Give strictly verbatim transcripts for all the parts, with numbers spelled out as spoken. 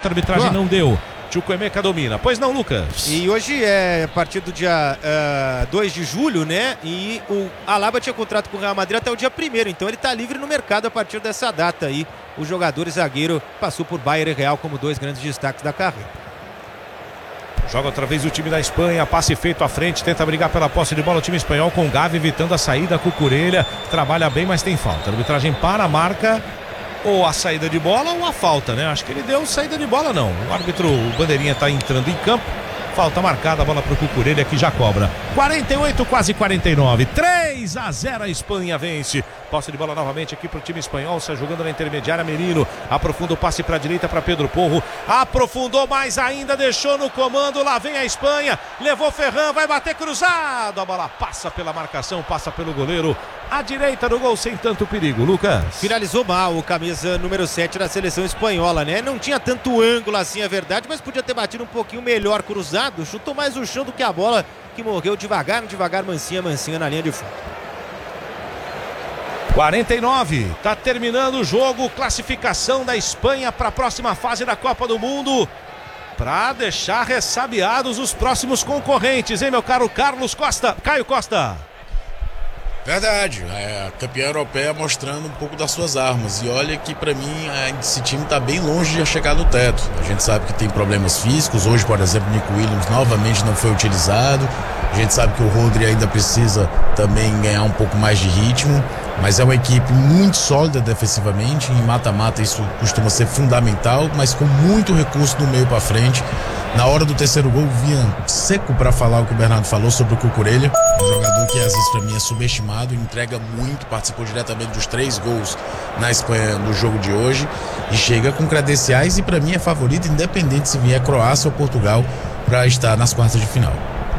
a arbitragem Boa. não deu. Chukwuemeka domina. Pois não, Lucas? E hoje é a partir do dia uh, dois de julho, né? E o Alaba tinha contrato com o Real Madrid até o dia primeiro, então ele tá livre no mercado a partir dessa data aí. O jogador e zagueiro passou por Bayern e Real como dois grandes destaques da carreira. Joga outra vez o time da Espanha, passe feito à frente, tenta brigar pela posse de bola o time espanhol com o Gavi evitando a saída, Cucurella trabalha bem, mas tem falta. A arbitragem para a marca ou a saída de bola ou a falta, né? Acho que ele deu saída de bola, não. O árbitro, o bandeirinha tá entrando em campo. Falta marcada, a bola pro Cucurella que já cobra. quarenta e oito, quase quarenta e nove. três a zero a Espanha vence. Posse de bola novamente aqui pro time espanhol, está jogando na intermediária. Merino aprofunda o passe para a direita para Pedro Porro. Aprofundou mais ainda, deixou no comando. Lá vem a Espanha. Levou Ferran, vai bater cruzado. A bola passa pela marcação, passa pelo goleiro. À direita do gol sem tanto perigo. Lucas. Finalizou mal o camisa número sete da seleção espanhola, né? Não tinha tanto ângulo assim, é verdade, mas podia ter batido um pouquinho melhor cruzado. Chutou mais o chão do que a bola, que morreu devagar, devagar, mansinha, mansinha na linha de fundo. quarenta e nove, tá terminando o jogo, classificação da Espanha para a próxima fase da Copa do Mundo, para deixar ressabiados os próximos concorrentes, hein, meu caro Carlos Costa, Caio Costa? Verdade, a campeã europeia mostrando um pouco das suas armas, e olha que pra mim esse time tá bem longe de chegar no teto. A gente sabe que tem problemas físicos, hoje por exemplo Nico Williams novamente não foi utilizado, a gente sabe que o Rodri ainda precisa também ganhar um pouco mais de ritmo, mas é uma equipe muito sólida defensivamente, em mata-mata isso costuma ser fundamental, mas com muito recurso no meio para frente. Na hora do terceiro gol, vinha seco para falar o que o Bernardo falou sobre o Cucurella, um jogador que às vezes para mim é subestimado, entrega muito, participou diretamente dos três gols na Espanha no jogo de hoje e chega com credenciais e para mim é favorito, independente se vier Croácia ou Portugal, para estar nas quartas de final.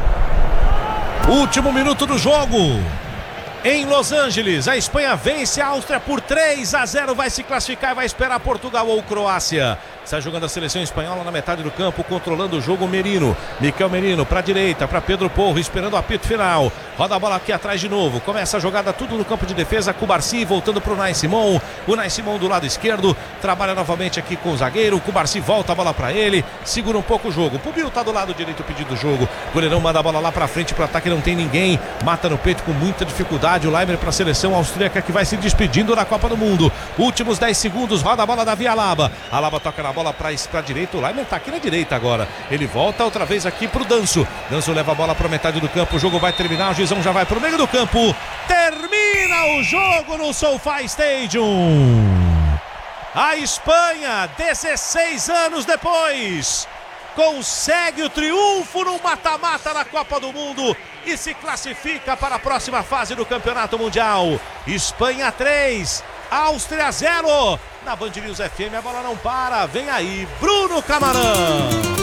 Último minuto do jogo. Em Los Angeles, a Espanha vence a Áustria por três a zero, vai se classificar e vai esperar Portugal ou Croácia. Está jogando a seleção espanhola na metade do campo, controlando o jogo Merino. Miquel Merino para a direita, para Pedro Porro, esperando o apito final. Roda a bola aqui atrás de novo. Começa a jogada tudo no campo de defesa. Cubarsi voltando para o Nai Simon. O Nai Simon do lado esquerdo. Trabalha novamente aqui com o zagueiro. O Cubarsi volta a bola para ele. Segura um pouco o jogo. O Pubil está do lado direito pedindo o jogo. O goleirão manda a bola lá para frente para o ataque. Não tem ninguém. Mata no peito com muita dificuldade. O Leimer para a seleção austríaca que vai se despedindo da Copa do Mundo. Últimos dez segundos. Roda a bola Davi Alaba. Alaba toca na bola para a direita. O Leimer está aqui na direita agora. Ele volta outra vez aqui para o Danço. Danço leva a bola para a metade do campo. O jogo vai terminar. O Gizão já vai para o meio do campo. Termina o jogo no SoFi Stadium. A Espanha, dezesseis anos depois, consegue o triunfo no mata-mata na Copa do Mundo e se classifica para a próxima fase do Campeonato Mundial. Espanha três, Áustria zero. Na Band News F M a bola não para. Vem aí Bruno Camarão.